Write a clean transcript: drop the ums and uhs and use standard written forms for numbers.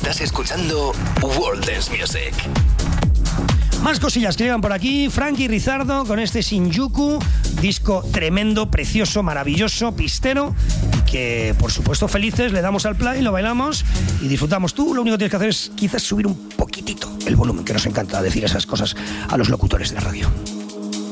Estás escuchando World Dance Music. Más cosillas que llegan por aquí. Frankie Rizardo con este Shinjuku, disco tremendo, precioso, maravilloso, pistero, y que por supuesto felices le damos al play, lo bailamos y disfrutamos. Tú lo único que tienes que hacer es quizás subir un poquitito el volumen, que nos encanta decir esas cosas a los locutores de radio.